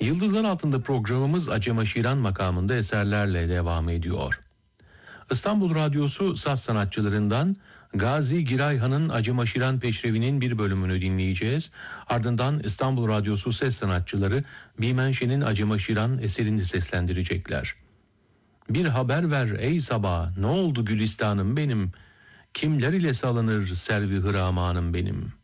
Yıldızlar Altında programımız Acem Şiran makamında eserlerle devam ediyor. İstanbul Radyosu saz sanatçılarından Gazi Girayhan'ın Acem Şiran Peşrevi'nin bir bölümünü dinleyeceğiz. Ardından İstanbul Radyosu ses sanatçıları Bimenşe'nin Acem Şiran eserini seslendirecekler. Bir haber ver ey sabah, ne oldu gülistanım benim? Kimler ile salınır servi hıramanım benim?